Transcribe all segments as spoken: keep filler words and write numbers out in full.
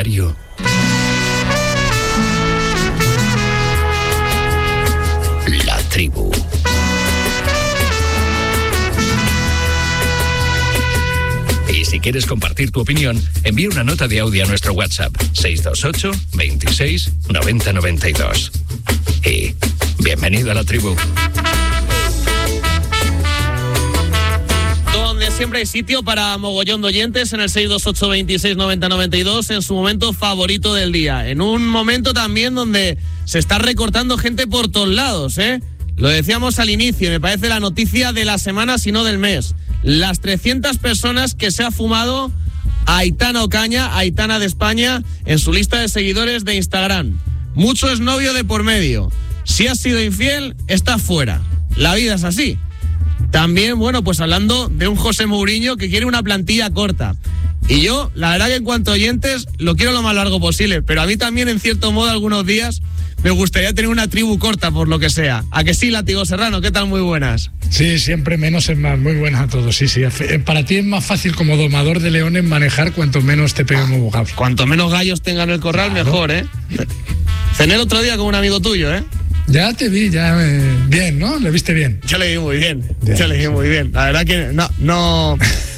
diario. La Tribu. Y si quieres compartir tu opinión, envía una nota de audio a nuestro WhatsApp seis dos ocho, veintiséis, noventa noventa y dos. Y bienvenido a La Tribu. Donde siempre hay sitio para mogollón de oyentes en el seis dos ocho, veintiséis, noventa noventa y dos, en su momento favorito del día. En un momento también donde se está recortando gente por todos lados, ¿eh? Lo decíamos al inicio, me parece la noticia de la semana, si no del mes. Las trescientas personas que se ha fumado Aitana Ocaña, Aitana de España, en su lista de seguidores de Instagram. Mucho es novio de por medio. Si has sido infiel, estás fuera. La vida es así. También, bueno, pues hablando de un José Mourinho que quiere una plantilla corta. Y yo, la verdad que en cuanto a oyentes, lo quiero lo más largo posible. Pero a mí también, en cierto modo, algunos días me gustaría tener una tribu corta, por lo que sea. ¿A que sí, Látigo Serrano? ¿Qué tal? Muy buenas. Sí, siempre menos es más. Muy buenas a todos, sí, sí. Para ti es más fácil como domador de leones manejar cuanto menos te peguen un bocado. Cuanto menos gallos tengan en el corral, claro. Mejor, ¿eh? Cené el otro día con un amigo tuyo, ¿eh? Ya te vi, ya eh, bien, ¿no? ¿Le viste bien? Yo le vi muy bien, ya, yo le vi muy bien. La verdad que no, no...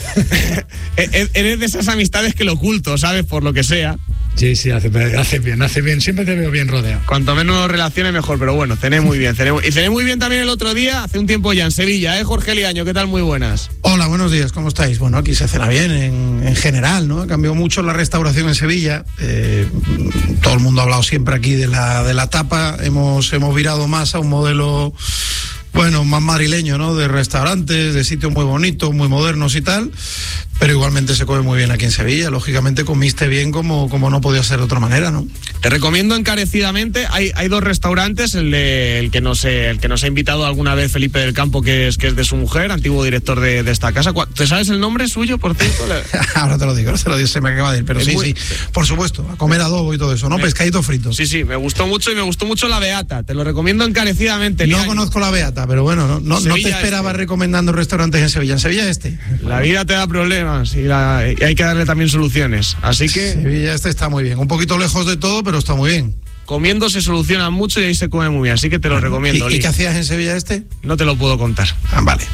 Eres de esas amistades que lo oculto, ¿sabes? Por lo que sea. Sí, sí, hace, hace bien, hace bien. Siempre te veo bien rodeado. Cuanto menos relaciones, mejor. Pero bueno, cené muy bien. Cené, y cené muy bien también el otro día, hace un tiempo ya, en Sevilla, ¿eh? Jorge Liaño, ¿qué tal? Muy buenas. Hola, buenos días, ¿cómo estáis? Bueno, aquí se cena bien en, en general, ¿no? Cambió mucho la restauración en Sevilla. Eh, todo el mundo ha hablado siempre aquí de la, de la tapa. Hemos, hemos virado más a un modelo... Bueno, más madrileño, ¿no? De restaurantes, de sitios muy bonitos, muy modernos y tal, pero igualmente se come muy bien aquí en Sevilla. Lógicamente comiste bien como, como no podía ser de otra manera, ¿no? Te recomiendo encarecidamente, hay, hay dos restaurantes, el de el que nos el que nos ha invitado alguna vez Felipe del Campo, que es que es de su mujer, antiguo director de, de esta casa. ¿Te sabes el nombre suyo, por cierto? Ahora te lo digo, te lo digo, se me acaba de ir, pero es sí, muy... sí, por supuesto, a comer adobo y todo eso, ¿no? Me... Pescadito frito. Sí, sí, me gustó mucho y me gustó mucho la Beata, te lo recomiendo encarecidamente. No conozco la Beata, pero bueno, no, no, no te esperaba este. recomendando restaurantes en Sevilla. En Sevilla este. La vida te da problemas y, la, y hay que darle también soluciones. Así que... Sevilla este está muy bien. Un poquito lejos de todo, pero está muy bien. Comiendo se soluciona mucho y ahí se come muy bien. Así que te lo bueno, recomiendo. ¿Y, ¿Y qué hacías en Sevilla este? No te lo puedo contar. Ah, vale.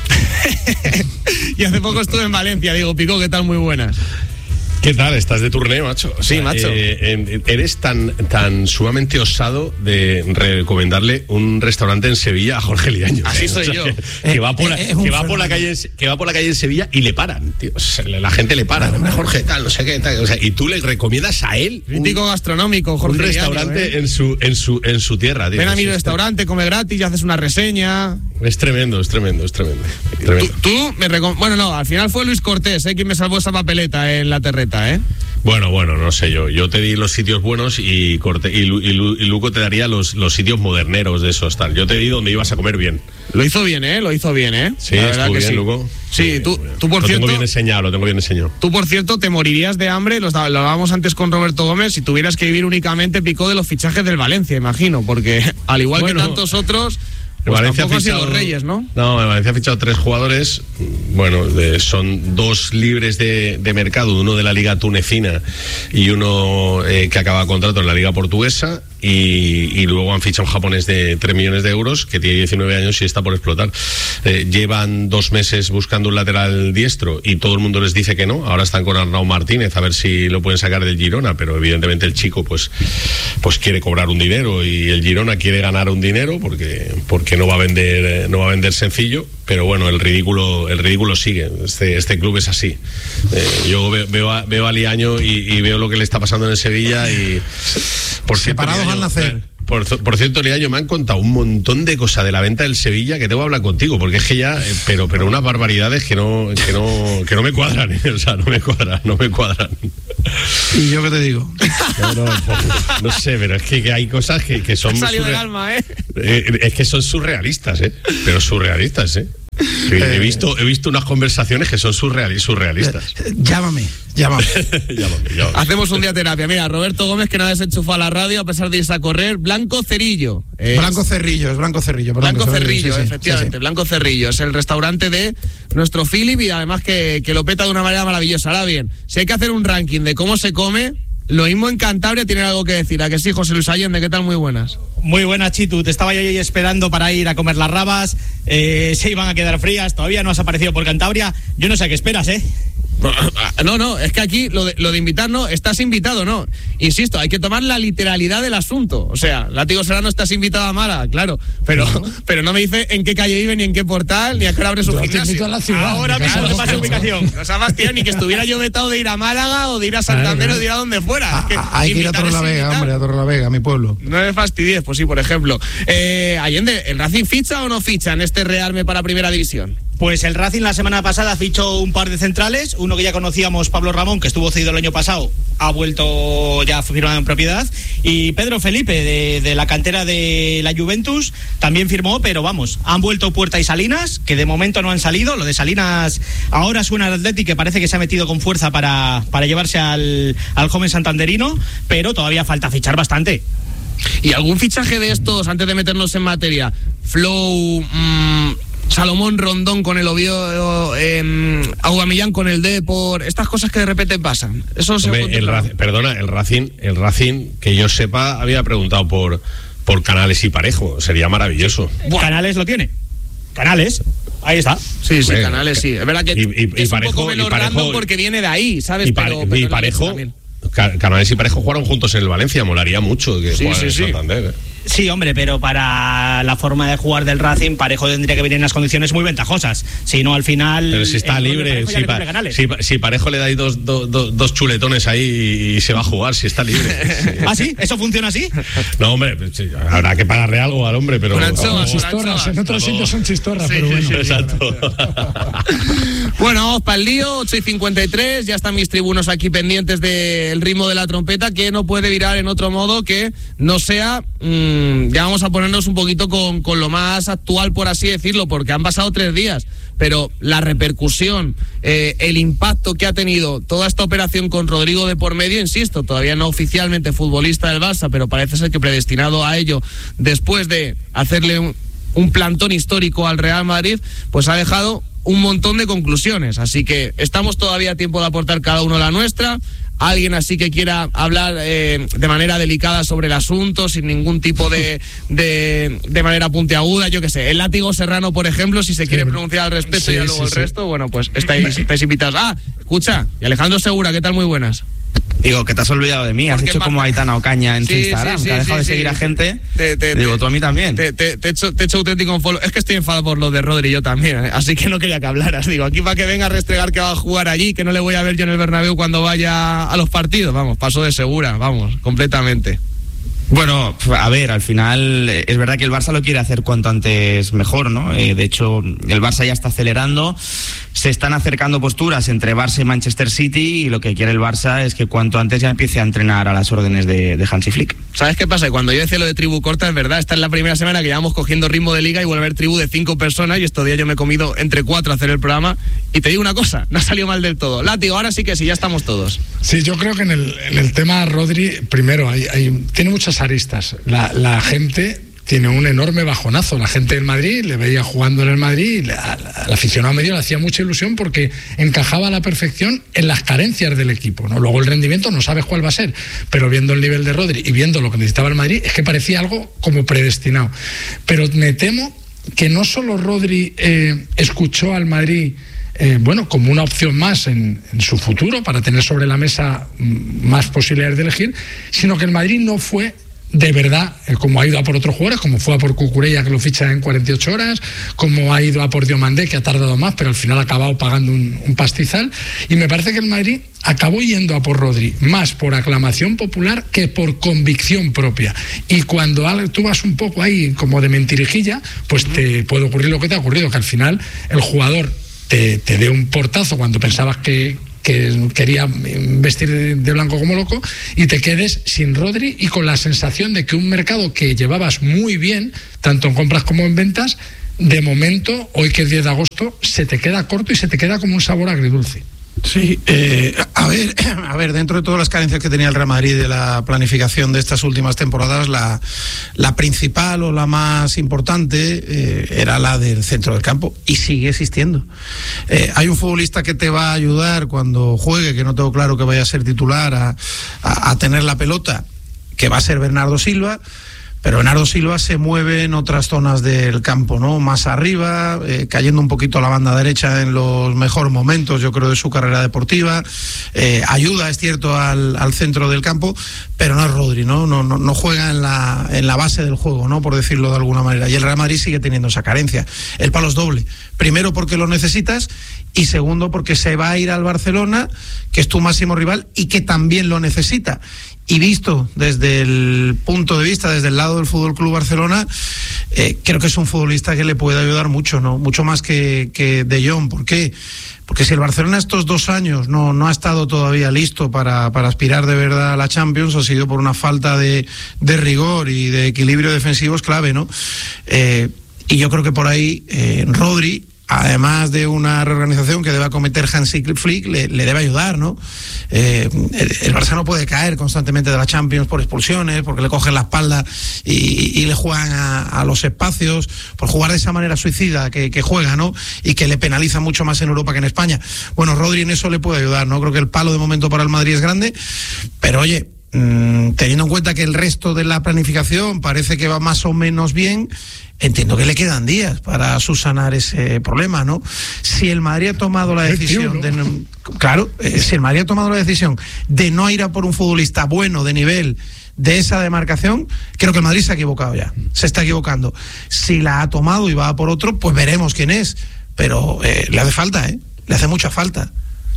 Y hace poco estuve en Valencia. Digo, Pico, ¿qué tal? Muy buenas. ¿Qué tal? ¿Estás de turné, macho? O sea, sí, macho. Eh, eres tan, tan sumamente osado de recomendarle un restaurante en Sevilla a Jorge Liaño. Así soy o sea, yo. Que, que, va por la, que, va por la calle, que va por la calle en Sevilla y le paran, tío. O sea, la gente le para. Hombre, Jorge, tal, no sé qué, tal. O sea, y tú le recomiendas a él crítico gastronómico, Jorge un restaurante Liaño, ¿eh? en su en su en su tierra, tío. Ven a mi restaurante, come gratis y haces una reseña. Es tremendo, es tremendo, es tremendo. tremendo. Tú, tú me recom... Bueno, no, al final fue Luis Cortés, ¿eh? Quien me salvó esa papeleta en la terreta, ¿eh? Bueno, bueno, no sé yo. Yo te di los sitios buenos y Corte, y, Lu, y, Lu, y Luco te daría los, los sitios moderneros de esos tal. Yo te di donde ibas a comer bien. Lo hizo bien, ¿eh? Lo hizo bien, ¿eh? Sí, estuvo bien, sí. Luco. Sí, sí tú, tú por lo cierto... Lo tengo bien enseñado, lo tengo bien enseñado. Tú, por cierto, te morirías de hambre, lo, lo hablábamos antes con Roberto Gómez, si tuvieras que vivir únicamente, Picó, de los fichajes del Valencia, imagino, porque al igual bueno, que tantos otros... Pues Valencia tampoco ha fichado, han sido los Reyes, ¿no? No, el Valencia ha fichado tres jugadores, bueno, de, son dos libres de, de mercado, uno de la Liga Tunecina y uno eh, que acaba contrato en la Liga Portuguesa, y, y luego han fichado un japonés de tres millones de euros que tiene diecinueve años y está por explotar. Eh, llevan dos meses buscando un lateral diestro y todo el mundo les dice que no. Ahora están con Arnau Martínez a ver si lo pueden sacar del Girona, pero evidentemente el chico pues, pues quiere cobrar un dinero y el Girona quiere ganar un dinero porque, porque que no va a vender no va a vender sencillo, pero bueno, el ridículo el ridículo sigue. Este este club es así. Eh, yo veo, veo, a, veo a Liaño y, y veo lo que le está pasando en el Sevilla y por separados al nacer. Por, por cierto, Liaño, me han contado un montón de cosas de la venta del Sevilla que tengo que hablar contigo, porque es que ya, eh, pero pero unas barbaridades que no que no que no me cuadran, ¿eh? O sea, no me cuadran, no me cuadran. ¿Y yo qué te digo? No, no, no sé, pero es que, que hay cosas que, que son salido del alma, ¿eh? Eh, es que son surrealistas, ¿eh? Pero surrealistas, ¿eh? He visto, he visto unas conversaciones que son surreal, surrealistas. Llámame, llámame. llámame, llámame. Hacemos un día terapia. Mira, Roberto Gómez, que no ha desenchufado a la radio a pesar de irse a correr. Blanco Cerillo. Es... Blanco Cerrillo, es Blanco Cerrillo. Perdón, Blanco Cerrillo, sí, efectivamente. Sí, sí. Blanco Cerrillo. Es el restaurante de nuestro Philip y además que, que lo peta de una manera maravillosa. Ahora bien, si hay que hacer un ranking de cómo se come, lo mismo en Cantabria tienen algo que decir. ¿A que sí, José Luis Allende? ¿Qué tal? Muy buenas. Muy buenas, Chitu. Te estaba yo ahí esperando para ir a comer las rabas. Eh, se iban a quedar frías. Todavía no has aparecido por Cantabria. Yo no sé a qué esperas, ¿eh? No, no, es que aquí lo de, lo de invitar no, estás invitado, no. Insisto, hay que tomar la literalidad del asunto. O sea, Látigo Serrano, estás invitado a Málaga, claro, pero no, pero no me dice en qué calle vive, ni en qué portal, ni a qué hora abre su yo gimnasio. te invito a la ciudad. Ahora mismo te paso ubicación. No sabes, tío, ni que estuviera yo vetado de ir a Málaga o de ir a Santander claro, o de ir a donde fuera. A, Es que a, hay que ir a invitar Torre la es Vega, invitar. hombre, a Torre la Vega, mi pueblo. No me fastidies, pues sí, por ejemplo. Eh, Allende, ¿el Racing ficha o no ficha en este Realme para Primera División? Pues el Racing la semana pasada fichó un par de centrales, uno que ya conocíamos, Pablo Ramón, que estuvo cedido el año pasado, ha vuelto ya firmado en propiedad, y Pedro Felipe de, de la cantera de la Juventus también firmó, pero vamos, han vuelto Puerta y Salinas, que de momento no han salido. Lo de Salinas ahora suena al Athletic, que parece que se ha metido con fuerza para, para llevarse al, al joven santanderino, pero todavía falta fichar bastante. ¿Y algún fichaje de estos, antes de meternos en materia, Flow, mmm, Salomón Rondón con el Oviedo, eh, Aubameyang con el Depor, estas cosas que de repente pasan? Eso se Hombre, el Racing, perdona, el Racing, el Racing, que yo sepa, había preguntado por, por Canales y Parejo. Sería maravilloso. Buah. Canales lo tiene. Canales, ahí está. Sí, sí, Bueno, Canales sí. Es verdad que y- y- y es Parejo- un poco menos y Parejo- random porque viene de ahí, ¿sabes? Y, Pare- pero, pero y es la Parejo, leche también. Ca- Canales y Parejo jugaron juntos en el Valencia. Molaría mucho que Sí, jugaran sí, en sí. Santander. ¿eh? Sí, hombre, pero para la forma de jugar del Racing, Parejo tendría que venir en unas condiciones muy ventajosas. Si no, al final. Pero si está el gol de libre, Parejo ya si, le pa- cumple Canales. si, pa- si Parejo le dais dos, dos, dos, dos chuletones ahí y, y se va a jugar, si está libre. Sí. ¿Ah, sí? ¿Eso funciona así? No, hombre, sí, habrá que pagarle algo al hombre, pero. Una vamos. anchoa, Son chistorras, en otros Vamos. sitios son chistorras, Sí, pero sí, bueno. sí. Exacto. Bueno, vamos para el lío, ocho y cincuenta y tres, ya están mis tribunos aquí pendientes del ritmo de la trompeta, que no puede virar en otro modo que no sea, mmm, ya vamos a ponernos un poquito con, con lo más actual, por así decirlo, porque han pasado tres días, pero la repercusión, eh, el impacto que ha tenido toda esta operación con Rodrigo de por medio, insisto, todavía no oficialmente futbolista del Barça, pero parece ser que predestinado a ello, después de hacerle un, un plantón histórico al Real Madrid, pues ha dejado un montón de conclusiones, así que estamos todavía a tiempo de aportar cada uno la nuestra. Alguien así que quiera hablar eh, de manera delicada sobre el asunto, sin ningún tipo de, de, de manera puntiaguda, yo qué sé, el Látigo Serrano, por ejemplo, si se quiere pronunciar al respecto, sí, y ya luego sí, el sí. resto, bueno, pues estáis, estáis invitados. Ah, escucha, y Alejandro Segura, ¿qué tal? Muy buenas. Digo, que te has olvidado de mí, has Porque hecho como Marta- Aitana Ocaña en su Sí, Instagram, sí, que ha sí, dejado sí, de seguir sí. a gente. Te- te- Digo, te- tú a mí también. Te, te, te, echo, te echo auténtico un follow. Es que estoy enfadado por lo de Rodri, yo también, ¿eh? Así que no quería que hablaras. Digo, aquí para que venga a restregar que va a jugar allí, que no le voy a ver yo en el Bernabéu cuando vaya a los partidos. Vamos, paso de segura, vamos, completamente. Bueno, a ver, al final eh, es verdad que el Barça lo quiere hacer cuanto antes mejor, ¿no? Eh, de hecho, el Barça ya está acelerando, se están acercando posturas entre Barça y Manchester City, y lo que quiere el Barça es que cuanto antes ya empiece a entrenar a las órdenes de, de Hansi Flick. ¿Sabes qué pasa? Cuando yo decía lo de tribu corta, es verdad, esta es la primera semana que llevamos cogiendo ritmo de liga y vuelve a haber tribu de cinco personas, y estos días yo me he comido entre cuatro a hacer el programa, y te digo una cosa, no ha salido mal del todo. Látigo, ahora sí que sí, ya estamos todos. Sí, yo creo que en el, en el tema Rodri, primero, hay, hay, tiene muchas aristas. La, la gente tiene un enorme bajonazo. La gente del Madrid le veía jugando en el Madrid, y la, la, al aficionado medio le hacía mucha ilusión porque encajaba a la perfección en las carencias del equipo, ¿no? Luego el rendimiento no sabes cuál va a ser, pero viendo el nivel de Rodri y viendo lo que necesitaba el Madrid, es que parecía algo como predestinado. Pero me temo que no solo Rodri eh, escuchó al Madrid Eh, bueno, como una opción más en, en su futuro para tener sobre la mesa mm, más posibilidades de elegir, sino que el Madrid no fue de verdad, eh, como ha ido a por otros jugadores, como fue a por Cucurella, que lo ficha en cuarenta y ocho horas, como ha ido a por Diomandé, que ha tardado más, pero al final ha acabado pagando un, un pastizal, y me parece que el Madrid acabó yendo a por Rodri más por aclamación popular que por convicción propia, y cuando tú vas un poco ahí como de mentirijilla, pues te puede ocurrir lo que te ha ocurrido, que al final el jugador Te, te dé un portazo cuando pensabas que, que quería vestir de, de blanco como loco, y te quedes sin Rodri y con la sensación de que un mercado que llevabas muy bien, tanto en compras como en ventas, de momento, hoy que es diez de agosto, se te queda corto y se te queda como un sabor agridulce. Sí, eh, a ver, a ver, dentro de todas las carencias que tenía el Real Madrid de la planificación de estas últimas temporadas, la, la principal o la más importante eh, era la del centro del campo, y sigue existiendo. Eh, hay un futbolista que te va a ayudar cuando juegue, que no tengo claro que vaya a ser titular, a, a, a tener la pelota, que va a ser Bernardo Silva. Pero Bernardo Silva se mueve en otras zonas del campo, ¿no? Más arriba, eh, cayendo un poquito a la banda derecha en los mejores momentos, yo creo, de su carrera deportiva. Eh, ayuda, es cierto, al, al centro del campo, pero no es Rodri, ¿no? No, no, no juega en la, en la base del juego, ¿no? Por decirlo de alguna manera. Y el Real Madrid sigue teniendo esa carencia. El palo es doble. Primero porque lo necesitas y segundo porque se va a ir al Barcelona, que es tu máximo rival y que también lo necesita. Y visto desde el punto de vista, desde el lado del Fútbol Club Barcelona, eh, creo que es un futbolista que le puede ayudar mucho, ¿no? Mucho más que, que De Jong. ¿Por qué? Porque si el Barcelona estos dos años no, no ha estado todavía listo para, para aspirar de verdad a la Champions, ha sido por una falta de, de rigor y de equilibrio defensivo es clave, ¿no? Eh, y yo creo que por ahí eh, Rodri, además de una reorganización que debe acometer Hansi Flick, le, le debe ayudar, ¿no? Eh, el, el Barça no puede caer constantemente de la Champions por expulsiones, porque le cogen la espalda y, y le juegan a, a los espacios, por jugar de esa manera suicida que, que juega, ¿no? Y que le penaliza mucho más en Europa que en España. Bueno, Rodri en eso le puede ayudar, ¿no? Creo que el palo de momento para el Madrid es grande, pero oye, mmm, teniendo en cuenta que el resto de la planificación parece que va más o menos bien, entiendo que le quedan días para subsanar ese problema, ¿no? Si el Madrid ha tomado la decisión de no, claro, eh, si el Madrid ha tomado la decisión de no ir a por un futbolista bueno, de nivel, de esa demarcación, creo que el Madrid se ha equivocado ya, se está equivocando. Si la ha tomado y va a por otro, pues veremos quién es, pero eh, le hace falta, ¿eh? Le hace mucha falta.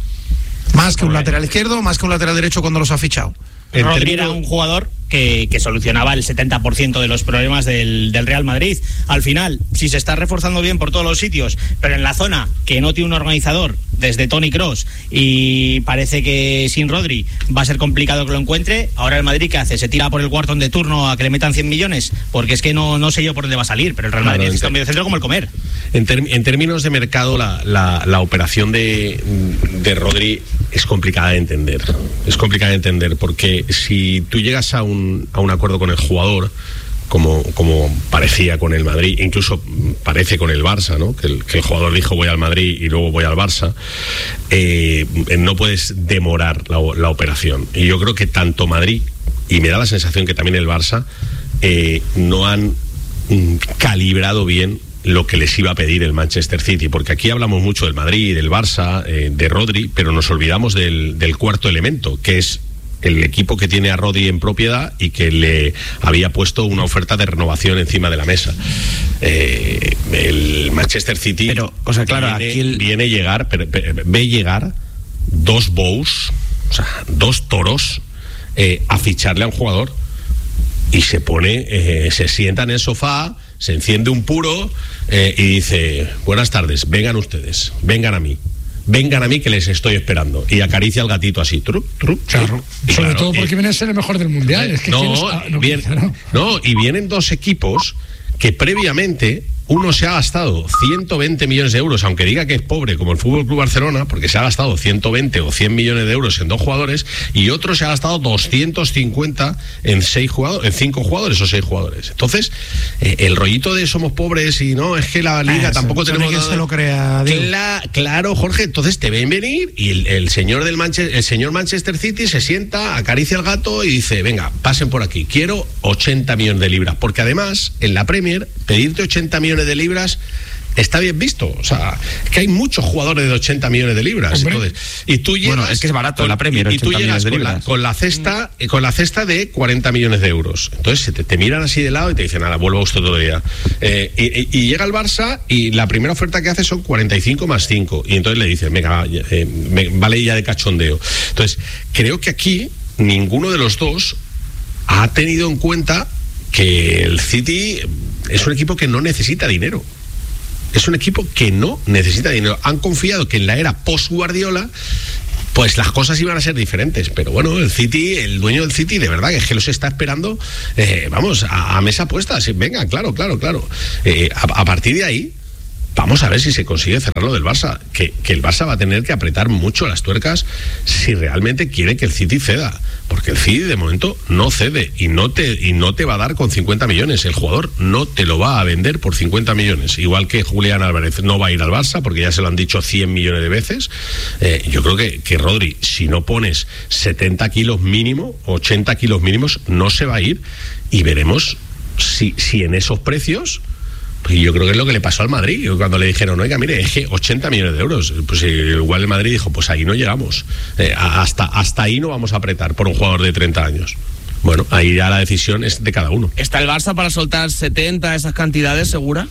Más que un lateral izquierdo, más que un lateral derecho cuando los ha fichado. Rodri era un jugador que, que solucionaba el setenta por ciento de los problemas del, del Real Madrid. Al final, si se está reforzando bien por todos los sitios, pero en la zona que no tiene un organizador, desde Toni Kroos, y parece que sin Rodri va a ser complicado que lo encuentre, ahora el Madrid, ¿qué hace? ¿Se tira por el cuartón de turno a que le metan cien millones? Porque es que no, no sé yo por dónde va a salir, pero el Real Madrid claro, necesita un medio centro como el comer. En, ter, en términos de mercado, la, la, la operación de, de Rodri es complicada de entender. Es complicada de entender porque si tú llegas a un, a un acuerdo con el jugador, como, como parecía con el Madrid, incluso parece con el Barça, ¿no? Que el, que el jugador dijo voy al Madrid y luego voy al Barça, eh, no puedes demorar la, la operación. Y yo creo que tanto Madrid, y me da la sensación que también el Barça, eh, no han mm, calibrado bien lo que les iba a pedir el Manchester City, porque aquí hablamos mucho del Madrid, del Barça, eh, de Rodri, pero nos olvidamos del, del cuarto elemento, que es el equipo que tiene a Rodri en propiedad y que le había puesto una oferta de renovación encima de la mesa. Eh, el Manchester City pero, o sea, claro, viene, aquí el... viene llegar, pero, pero, ve llegar dos bows, o sea, dos toros eh, a ficharle a un jugador y se pone, eh, se sienta en el sofá, se enciende un puro eh, y dice, buenas tardes, vengan ustedes, vengan a mí. Vengan a mí que les estoy esperando. Y acaricia al gatito así. Trup, trup, claro. Y Sobre claro, todo porque y, viene a ser el mejor del mundial. Es que no, quieres, ah, no, bien, no. no, y vienen dos equipos que previamente uno se ha gastado ciento veinte millones de euros, aunque diga que es pobre como el Fútbol Club Barcelona, porque se ha gastado ciento veinte o cien millones de euros en dos jugadores, y otro se ha gastado doscientos cincuenta en seis jugadores, en cinco jugadores o seis jugadores. Entonces, eh, el rollito de somos pobres y no, es que la liga ah, tampoco eso, tenemos que nada. se lo crea, Cla claro, Jorge, entonces te ven venir y el, el señor del Manchester, el señor Manchester City se sienta, acaricia al gato y dice, venga, pasen por aquí, quiero ochenta millones de libras, porque además en la Premier pedirte ochenta millones de libras está bien visto, o sea, es que hay muchos jugadores de ochenta millones de libras. Entonces, y tú llegas, bueno, es que es barato con, la Premier, y, y tú llegas de con, la, con la cesta mm. con la cesta de cuarenta millones de euros. Entonces te, te miran así de lado y te dicen, nada, vuelvo a usted otro día. Eh, y, y, y llega el Barça y la primera oferta que hace son cuarenta y cinco más cinco. Y entonces le dicen, venga, eh, me, vale ya de cachondeo. Entonces, creo que aquí ninguno de los dos ha tenido en cuenta que el City es un equipo que no necesita dinero. Es un equipo que no necesita dinero. Han confiado que en la era post-Guardiola pues las cosas iban a ser diferentes, pero bueno, el City, el dueño del City, de verdad que es que los está esperando, eh, vamos, a, a mesa puesta. Sí, venga, claro, claro, claro. Eh, a, a partir de ahí, Vamos a ver si se consigue cerrar lo del Barça, que, que el Barça va a tener que apretar mucho las tuercas si realmente quiere que el City ceda, porque el City de momento no cede y no te y no te va a dar con cincuenta millones, el jugador no te lo va a vender por cincuenta millones, igual que Julián Álvarez no va a ir al Barça porque ya se lo han dicho cien millones de veces. Eh, yo creo que, que Rodri, si no pones setenta kilos mínimo, ochenta kilos mínimos, no se va a ir, y veremos si, si en esos precios. Y yo creo que es lo que le pasó al Madrid cuando le dijeron, oiga, mire, es que ochenta millones de euros. Pues igual el Madrid dijo, pues ahí no llegamos. Eh, hasta, hasta ahí no vamos a apretar por un jugador de treinta años. Bueno, ahí ya la decisión es de cada uno. ¿Está el Barça para soltar setenta, esas cantidades, segura?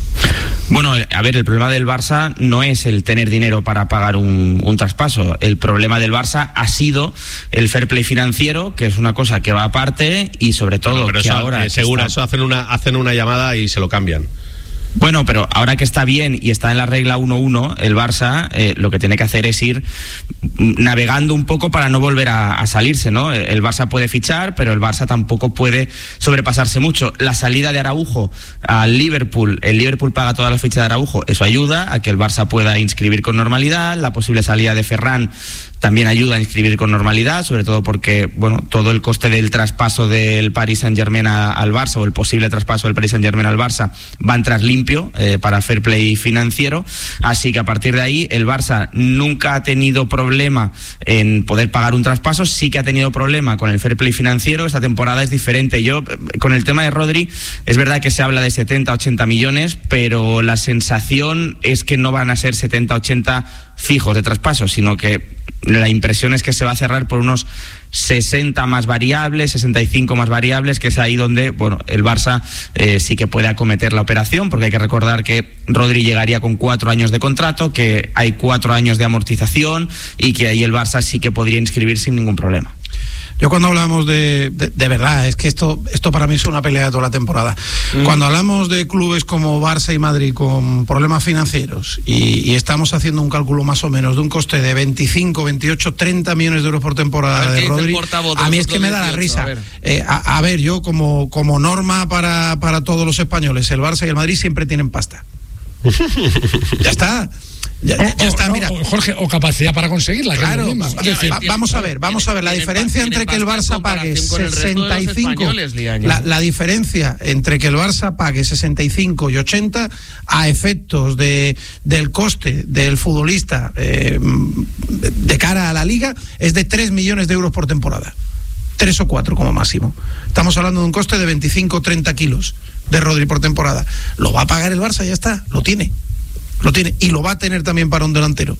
Bueno, a ver, el problema del Barça no es el tener dinero para pagar un, un traspaso. El problema del Barça ha sido el fair play financiero, que es una cosa que va aparte, y sobre todo bueno, pero que eso, ahora... Eh, seguro, está... eso hacen una, hacen una llamada y se lo cambian. Bueno, pero ahora que está bien y está en la regla uno uno, el Barça eh, lo que tiene que hacer es ir navegando un poco para no volver a, a salirse, ¿no? El Barça puede fichar, pero el Barça tampoco puede sobrepasarse mucho. La salida de Araujo al Liverpool, el Liverpool paga toda la ficha de Araujo, eso ayuda a que el Barça pueda inscribir con normalidad. La posible salida de Ferran también ayuda a inscribir con normalidad, sobre todo porque, bueno, todo el coste del traspaso del Paris Saint-Germain a, al Barça, o el posible traspaso del Paris Saint-Germain al Barça, va a entrar limpio eh, para fair play financiero. Así que a partir de ahí, el Barça nunca ha tenido problema en poder pagar un traspaso, sí que ha tenido problema con el fair play financiero. Esta temporada es diferente. Yo, con el tema de Rodri, es verdad que se habla de setenta, ochenta millones, pero la sensación es que no van a ser setenta, ochenta fijos de traspaso, sino que la impresión es que se va a cerrar por unos sesenta más variables, sesenta y cinco más variables, que es ahí donde, bueno, el Barça eh, sí que puede acometer la operación, porque hay que recordar que Rodri llegaría con cuatro años de contrato, que hay cuatro años de amortización y que ahí el Barça sí que podría inscribir sin ningún problema. Yo cuando hablamos de, de, de verdad, es que esto, esto para mí es una pelea de toda la temporada. Mm. Cuando hablamos de clubes como Barça y Madrid con problemas financieros y, y estamos haciendo un cálculo más o menos de un coste de veinticinco, veintiocho, treinta millones de euros por temporada de Rodri, a mí es que me da la risa. A ver, eh, a, a ver yo como, como norma para, para todos los españoles, el Barça y el Madrid siempre tienen pasta. Ya está. Ya, ya, ya está, mira. O, Jorge, o capacidad para conseguirla. Claro, que es decir, va, vamos a ver, vamos a ver, la diferencia entre que el Barça pague sesenta y cinco, la, la diferencia entre que el Barça pague sesenta y cinco y ochenta a efectos de del coste del futbolista eh, de cara a la Liga es de tres millones de euros por temporada. Tres o cuatro como máximo. Estamos hablando de un coste de veinticinco o treinta kilos de Rodri por temporada. Lo va a pagar el Barça, ya está, lo tiene. Lo tiene y lo va a tener también para un delantero.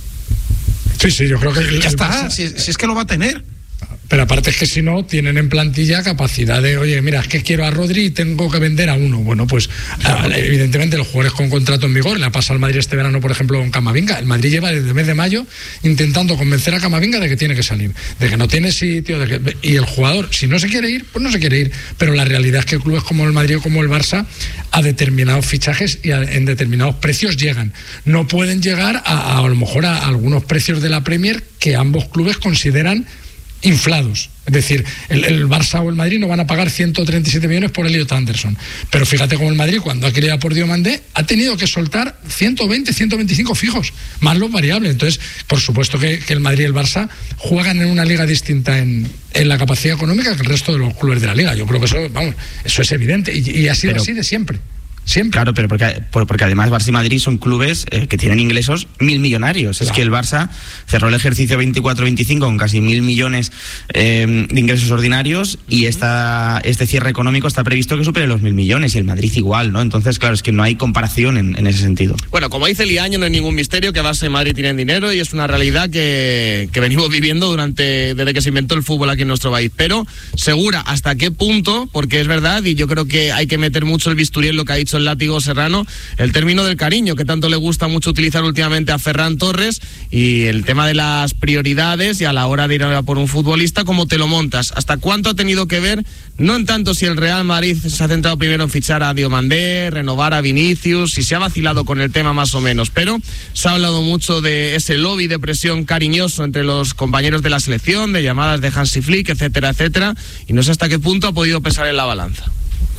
Sí, sí, yo creo que el, ya está, Barça... si, si es que lo va a tener. Pero aparte es que si no, tienen en plantilla capacidad de, oye, mira, es que quiero a Rodri y tengo que vender a uno. Bueno, pues a, evidentemente los jugadores con contrato en vigor, le ha pasado al Madrid este verano, por ejemplo, con Camavinga. El Madrid lleva desde el mes de mayo intentando convencer a Camavinga de que tiene que salir, de que no tiene sitio, de que, y el jugador, si no se quiere ir, pues no se quiere ir. Pero la realidad es que clubes como el Madrid o como el Barça, a determinados fichajes y a, en determinados precios llegan. No pueden llegar a, a, a lo mejor a, a algunos precios de la Premier que ambos clubes consideran inflados. Es decir, el, el Barça o el Madrid no van a pagar ciento treinta y siete millones por Elliot Anderson. Pero fíjate cómo el Madrid, cuando ha querido por Diomandé, ha tenido que soltar ciento veinte, ciento veinticinco fijos, más los variables. Entonces, por supuesto que, que el Madrid y el Barça juegan en una liga distinta en, en la capacidad económica que el resto de los clubes de la liga. Yo creo que eso, vamos, eso es evidente y, y ha sido Pero... así de siempre. Siempre. Claro, pero porque, porque además Barça y Madrid son clubes eh, que tienen ingresos mil millonarios. Claro. Es que el Barça cerró el ejercicio veinticuatro veinticinco con casi mil millones eh, de ingresos ordinarios y esta, este cierre económico está previsto que supere los mil millones y el Madrid igual, ¿no? Entonces, claro, es que no hay comparación en, en ese sentido. Bueno, como dice Liaño, no es ningún misterio que Barça y Madrid tienen dinero y es una realidad que, que venimos viviendo durante desde que se inventó el fútbol aquí en nuestro país. Pero, segura, ¿hasta qué punto? Porque es verdad y yo creo que hay que meter mucho el bisturí en lo que ha dicho el látigo Serrano, el término del cariño que tanto le gusta mucho utilizar últimamente a Ferran Torres y el tema de las prioridades y a la hora de ir a por un futbolista, cómo te lo montas, hasta cuánto ha tenido que ver, no en tanto si el Real Madrid se ha centrado primero en fichar a Diomandé, renovar a Vinicius, si se ha vacilado con el tema más o menos, pero se ha hablado mucho de ese lobby de presión cariñoso entre los compañeros de la selección, de llamadas de Hansi Flick, etcétera, etcétera, y no sé hasta qué punto ha podido pesar en la balanza.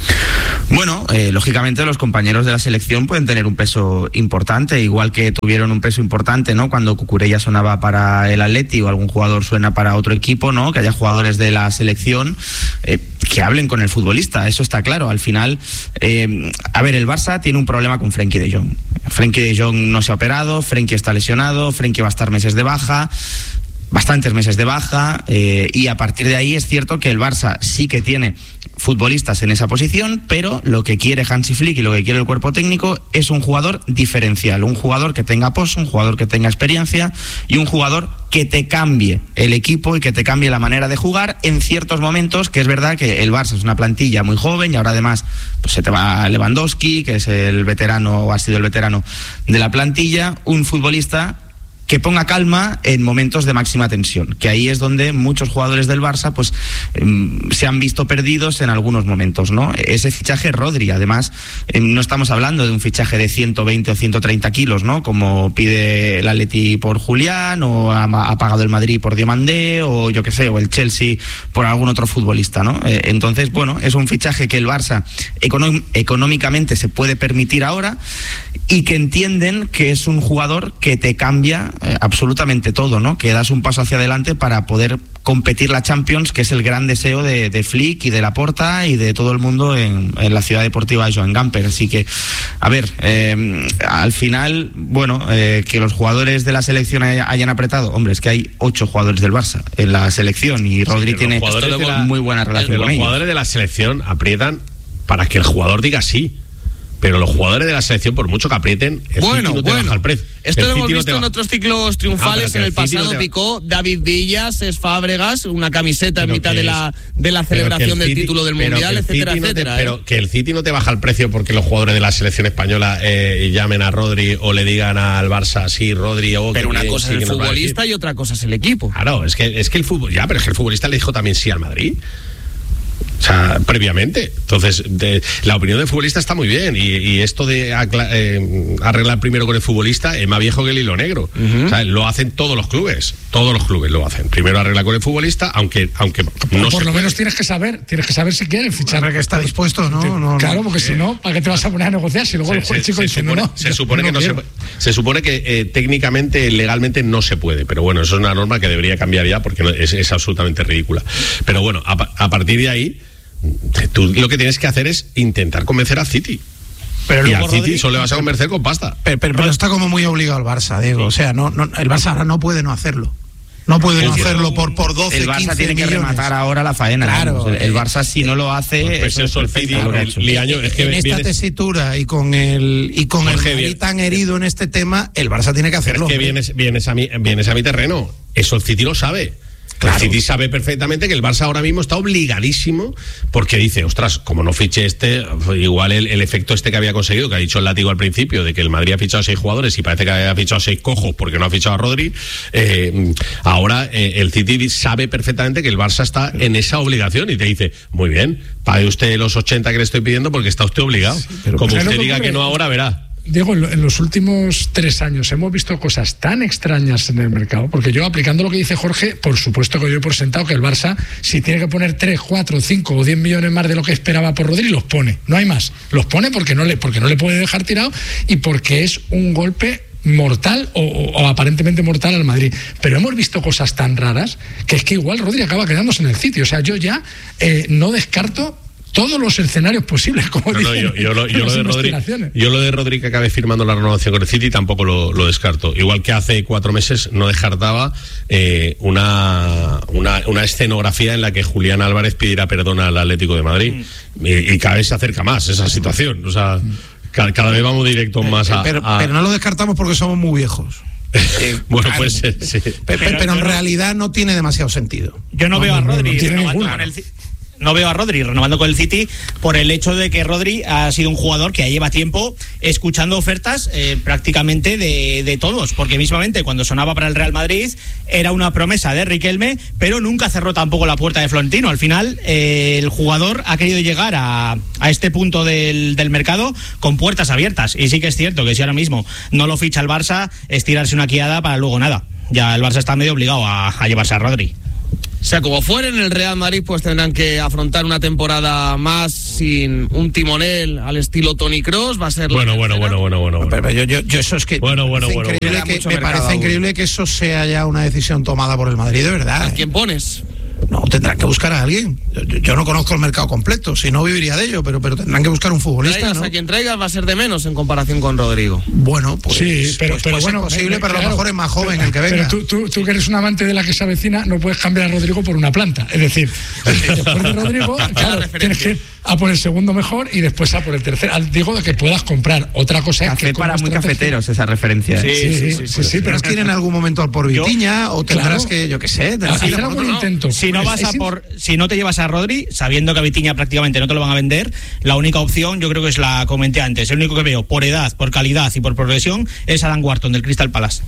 Bueno, eh, lógicamente los compañeros de la selección pueden tener un peso importante, igual que tuvieron un peso importante, ¿no? Cuando Cucurella sonaba para el Atleti o algún jugador suena para otro equipo, ¿no? Que haya jugadores de la selección eh, que hablen con el futbolista, eso está claro. Al final, eh, a ver, el Barça tiene un problema con Frenkie de Jong. Frenkie de Jong no se ha operado, Frenkie está lesionado, Frenkie va a estar meses de baja. Bastantes meses de baja, eh, y a partir de ahí es cierto que el Barça sí que tiene futbolistas en esa posición, pero lo que quiere Hansi Flick y lo que quiere el cuerpo técnico es un jugador diferencial, un jugador que tenga pozo, un jugador que tenga experiencia y un jugador que te cambie el equipo y que te cambie la manera de jugar en ciertos momentos, que es verdad que el Barça es una plantilla muy joven y ahora además pues se te va Lewandowski, que es el veterano o ha sido el veterano de la plantilla, un futbolista que ponga calma en momentos de máxima tensión, que ahí es donde muchos jugadores del Barça pues eh, se han visto perdidos en algunos momentos, ¿no? Ese fichaje Rodri, además, eh, no estamos hablando de un fichaje de ciento veinte o ciento treinta kilos, ¿no? Como pide el Atleti por Julián, o ha, ha pagado el Madrid por Diomandé, o yo qué sé, o el Chelsea por algún otro futbolista, ¿no? Eh, entonces, bueno, es un fichaje que el Barça econó- económicamente se puede permitir ahora y que entienden que es un jugador que te cambia Eh, absolutamente todo, ¿no? Que das un paso hacia adelante para poder competir la Champions, que es el gran deseo de, de Flick y de Laporta y de todo el mundo en, en la ciudad deportiva de Joan Gamper. Así que, a ver, eh, al final, bueno, eh, que los jugadores de la selección hay, hayan apretado, hombre, es que hay ocho jugadores del Barça en la selección y Rodri sí, tiene la, muy buena relación con ellos. Los jugadores de la selección aprietan para que el jugador diga sí. Pero los jugadores de la selección, por mucho que aprieten, el bueno, City no te bueno. baja el precio. Esto el lo hemos City visto no en otros ciclos triunfales. Ah, en el, el pasado no te... picó David Villas, es Fábregas, una camiseta pero en mitad de la, es... de la celebración del City, título del Mundial, etcétera, no etcétera. Te, ¿eh? Pero que el City no te baja el precio porque los jugadores de la selección española eh, llamen a Rodri o le digan al Barça, sí, Rodri o... Pero una bien, cosa sí, es el futbolista y otra cosa es el equipo. Claro, es que, es que el fútbol... Ya, pero es que el futbolista le dijo también sí al Madrid. O sea, previamente. Entonces, de, la opinión del futbolista está muy bien. Y, y esto de acla, eh, arreglar primero con el futbolista es más viejo que el hilo negro. Uh-huh. O sea, lo hacen todos los clubes. Todos los clubes lo hacen. Primero arregla con el futbolista, aunque, aunque no por lo menos tienes que saber, tienes que saber si quieres fichar. Para que está dispuesto, ¿no? no claro, porque eh, si no, ¿para qué te vas a poner a negociar? Si luego se, el chico se, dice, se supone, no, no. Se supone no que no se, se supone que eh, técnicamente, legalmente no se puede. Pero bueno, eso es una norma que debería cambiar ya porque no, es, es absolutamente ridícula. Pero bueno, a, a partir de ahí, tú lo que tienes que hacer es intentar convencer al City. Pero y al City Rodri, solo le vas a convencer con pasta. Pero, pero, pero está como muy obligado el Barça, Diego. Sí. O sea, no, no, el Barça ahora no puede no hacerlo. No puede no hacerlo por, por doce, el Barça quince tiene que millones. rematar ahora la faena. Claro. El, el Barça si no lo hace, pues eso eso, es el City, el Liaño, es que en esta vienes, tesitura y con el y con Jorge, el Madrid bien, tan herido en este tema, el Barça tiene que hacerlo. Es que vienes, vienes a mi, vienes a mi terreno. Eso el City lo sabe. Claro. El City sabe perfectamente que el Barça ahora mismo está obligadísimo porque dice, ostras, como no fiche este, igual el, el efecto este que había conseguido, que ha dicho el látigo al principio, de que el Madrid ha fichado a seis jugadores y parece que ha fichado a seis cojos porque no ha fichado a Rodri, eh, ahora eh, el City sabe perfectamente que el Barça está en esa obligación y te dice, muy bien, pague usted los ochenta que le estoy pidiendo porque está usted obligado. Sí, pero como usted diga que no ahora, verá. Diego, en los últimos tres años hemos visto cosas tan extrañas en el mercado, porque yo, aplicando lo que dice Jorge, por supuesto que yo doy por sentado que el Barça, si tiene que poner tres, cuatro, cinco o diez millones más de lo que esperaba por Rodri, los pone, no hay más, los pone porque no le, porque no le puede dejar tirado y porque es un golpe mortal o, o, o aparentemente mortal al Madrid. Pero hemos visto cosas tan raras que es que igual Rodri acaba quedándose en el sitio. O sea, yo ya eh, no descarto todos los escenarios posibles, como no, dicen, no, yo, yo, lo, yo, lo de Rodri, yo lo de Rodri que acabe firmando la renovación con el City tampoco lo, lo descarto. Igual que hace cuatro meses no descartaba eh, una, una, una escenografía en la que Julián Álvarez pidiera perdón al Atlético de Madrid. Mm. Y, y cada vez se acerca más esa situación. O sea, cada, cada vez vamos directos más a, pero, a... pero no lo descartamos porque somos muy viejos. Eh, bueno, claro, pues sí. Pero, pero, pero en no, realidad no tiene demasiado sentido. Yo no, no veo a Rodri. No, no, no No veo a Rodri renovando con el City por el hecho de que Rodri ha sido un jugador que ya lleva tiempo escuchando ofertas eh, prácticamente de, de todos, porque mismamente cuando sonaba para el Real Madrid era una promesa de Riquelme, pero nunca cerró tampoco la puerta de Florentino. Al final eh, el jugador ha querido llegar a, a este punto del, del mercado con puertas abiertas, y sí que es cierto que si ahora mismo no lo ficha el Barça es tirarse una quiada para luego nada. Ya el Barça está medio obligado a, a llevarse a Rodri. O sea, como fuera en el Real Madrid, pues tendrán que afrontar una temporada más sin un timonel al estilo Toni Kroos, va a ser... Bueno, bueno, bueno, bueno, bueno, bueno. Pero yo, yo, yo eso es que... Bueno, bueno, me bueno, increíble bueno. que- Mucho me mercado parece aún. increíble que eso sea ya una decisión tomada por el Madrid, de verdad. ¿A quién pones? No, tendrán que buscar a alguien. Yo, yo- yo no conozco el mercado completo, si no viviría de ello, pero, pero tendrán que buscar un futbolista, Traigas ¿no? a quien traigas va a ser de menos en comparación con Rodrigo. Bueno, pues, Sí, pero, pues pero puede ser bueno, posible, eh, pero a claro, lo mejor es más joven el que venga. Pero tú, tú, tú que eres un amante de la que se avecina, no puedes cambiar a Rodrigo por una planta. Es decir, después de Rodrigo, claro, tienes que ir a por el segundo mejor y después a por el tercero. Al- Digo de que puedas comprar. Otra cosa es Café que... con para muy estrategia- cafeteros esa referencia. ¿eh? Sí, sí, sí, sí, sí, Tendrás que ir en algún momento al por Vitiña o tendrás claro. que, yo qué sé, tendrás que ir hacer a por algún otro. intento. Si no Pues vas a es in- por, si no te llevas a Rodri, sabiendo que a Vitinha prácticamente no te lo van a vender, la única opción, yo creo que es la comenté antes, el único que veo por edad, por calidad y por progresión es Adam Wharton del Crystal Palace.